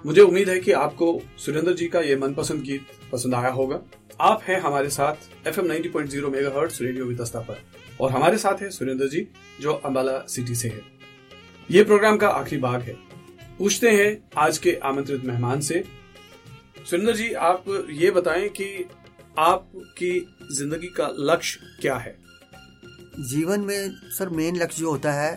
मुझे उम्मीद है कि आपको सुरेंद्र जी का ये मनपसंद गीत पसंद आया होगा। आप हैं हमारे साथ FM 90.0 मेगाहर्ट्ज रेडियो वितस्ता पर और हमारे साथ है सुरेंद्र जी जो अंबाला सिटी से है। ये प्रोग्राम का आखिरी भाग है। पूछते हैं आज के आमंत्रित मेहमान से। सुरेंद्र जी, आप ये बताएं कि आपकी जिंदगी का लक्ष्य क्या है? जीवन में सर मेन लक्ष्य जो होता है,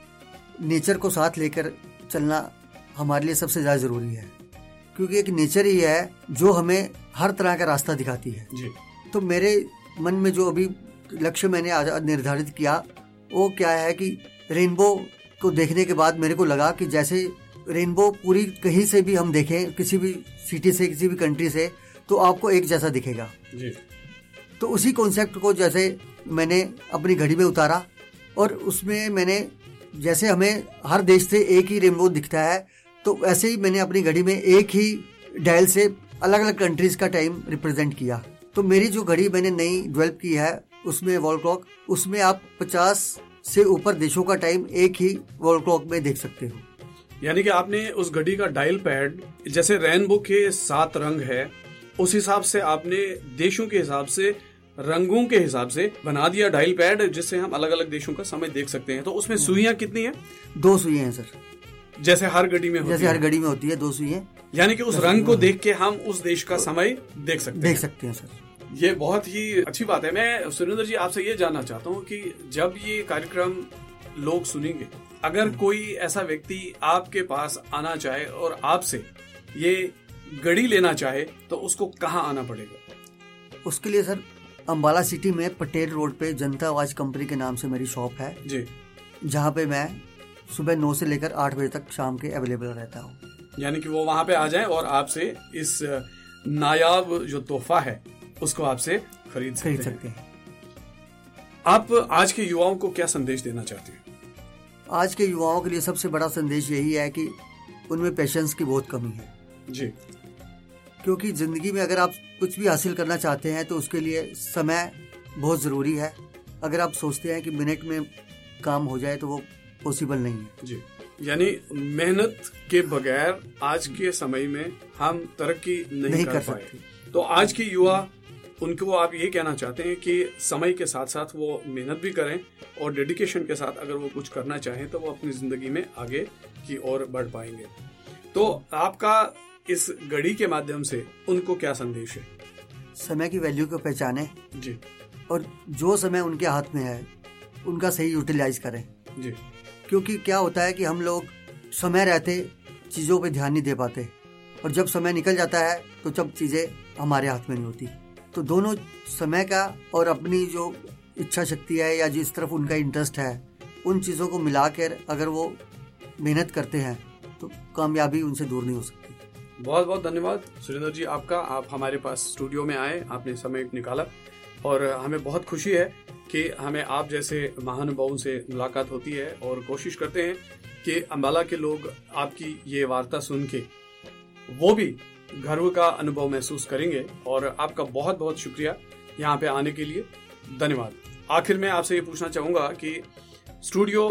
नेचर को साथ लेकर चलना हमारे लिए सबसे ज़्यादा ज़रूरी है, क्योंकि एक नेचर ही है जो हमें हर तरह का रास्ता दिखाती है जी। तो मेरे मन में जो अभी लक्ष्य मैंने आज निर्धारित किया वो क्या है कि रेनबो को देखने के बाद मेरे को लगा कि जैसे रेनबो पूरी कहीं से भी हम देखें, किसी भी सिटी से, किसी भी कंट्री से, तो आपको एक जैसा दिखेगा जी। तो उसी कॉन्सेप्ट को जैसे मैंने अपनी घड़ी में उतारा और उसमें मैंने जैसे हमें हर देश से एक ही रेनबो दिखता है, तो वैसे ही मैंने अपनी घड़ी में एक ही डायल से अलग अलग कंट्रीज का टाइम रिप्रेजेंट किया। तो मेरी जो घड़ी मैंने नई डेवलप की है उसमें वॉल क्लॉक, उसमें आप 50 से ऊपर देशों का टाइम एक ही वॉल क्लॉक में देख सकते हो। यानी कि आपने उस घड़ी का डायल पैड जैसे रेनबो के 7 रंग है उस हिसाब से आपने देशों के हिसाब से, रंगों के हिसाब से बना दिया डायल पैड, जिससे हम अलग अलग देशों का समय देख सकते हैं। तो उसमें सुइयां कितनी है? 2 सुइयां हैं सर, जैसे हर घड़ी में होती है। हर घड़ी में होती है 2 सुइयां। यानी कि उस रंग को देख के हम उस देश का समय देख सकते हैं सर। ये बहुत ही अच्छी बात है। मैं सुरेंद्र जी आपसे ये जानना चाहता हूँ कि जब ये कार्यक्रम लोग सुनेंगे, अगर कोई ऐसा व्यक्ति आपके पास आना चाहे और आपसे ये घड़ी लेना चाहे तो उसको कहाँ आना पड़ेगा? उसके लिए सर अंबाला सिटी में पटेल रोड पे जनता आवाज कंपनी के नाम से मेरी शॉप है जी, जहाँ पे मैं सुबह 9 से लेकर 8 बजे तक शाम के अवेलेबल रहता हूँ। यानी कि वो वहाँ पे आ जाएं और आपसे इस नायाब जो तोहफा है उसको आपसे खरीद सकते हैं। आप आज के युवाओं को क्या संदेश देना चाहते हैं? आज के युवाओं के लिए सबसे बड़ा संदेश यही है कि उनमें पेशेंस की बहुत कमी है जी, क्योंकि जिंदगी में अगर आप कुछ भी हासिल करना चाहते हैं तो उसके लिए समय बहुत ज़रूरी है। अगर आप सोचते हैं कि मिनट में काम हो जाए तो वो पॉसिबल नहीं है जी। यानी मेहनत के बगैर आज के समय में हम तरक्की नहीं कर सकते। तो आज के युवा, उनको आप ये कहना चाहते हैं कि समय के साथ साथ वो मेहनत भी करें और डेडिकेशन के साथ अगर वो कुछ करना चाहें तो वो अपनी जिंदगी में आगे की ओर बढ़ पाएंगे। तो आपका इस घड़ी के माध्यम से उनको क्या संदेश है? समय की वैल्यू को पहचानें जी, और जो समय उनके हाथ में है उनका सही यूटिलाइज करें जी। क्योंकि क्या होता है कि हम लोग समय रहते चीज़ों पे ध्यान नहीं दे पाते और जब समय निकल जाता है तो जब चीज़ें हमारे हाथ में नहीं होती। तो दोनों समय का और अपनी जो इच्छा शक्ति है या जिस तरफ उनका इंटरेस्ट है उन चीज़ों को मिलाकर अगर वो मेहनत करते हैं तो कामयाबी उनसे दूर नहीं हो सकती। बहुत बहुत धन्यवाद सुरेंद्र जी आपका। आप हमारे पास स्टूडियो में आए, आपने समय निकाला और हमें बहुत खुशी है कि हमें आप जैसे महानुभावों से मुलाकात होती है और कोशिश करते हैं कि अंबाला के लोग आपकी ये वार्ता सुन के वो भी गर्व का अनुभव महसूस करेंगे। और आपका बहुत बहुत शुक्रिया यहाँ पे आने के लिए, धन्यवाद। आखिर में आपसे ये पूछना चाहूँगा कि स्टूडियो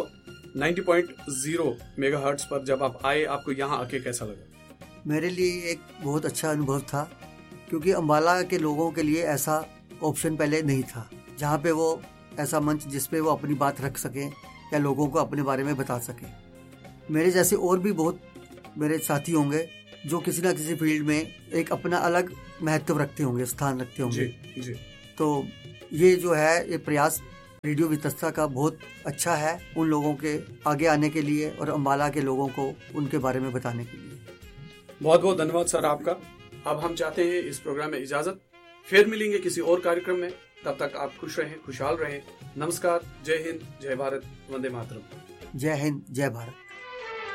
90.0 मेगाहर्ट्ज पर जब आप आए, आपको यहाँ आके कैसा लगा? मेरे लिए एक बहुत अच्छा अनुभव था, क्योंकि अंबाला के लोगों के लिए ऐसा ऑप्शन पहले नहीं था जहाँ पे वो ऐसा मंच जिस पे वो अपनी बात रख सकें या लोगों को अपने बारे में बता सकें। मेरे जैसे और भी बहुत मेरे साथी होंगे जो किसी ना किसी फील्ड में एक अपना अलग महत्व रखते होंगे, स्थान रखते होंगे। जी, जी। तो ये जो है ये प्रयास रेडियो वितस्ता का बहुत अच्छा है उन लोगों के आगे आने के लिए और अंबाला के लोगों को उनके बारे में बताने के लिए। बहुत बहुत धन्यवाद सर आपका। अब हम चाहते हैं इस प्रोग्राम में इजाजत, फिर मिलेंगे किसी और कार्यक्रम में। तब तक आप खुश रहें, खुशहाल रहें। नमस्कार, जय हिंद, जय भारत, वंदे मातरम। जय हिंद, जय भारत।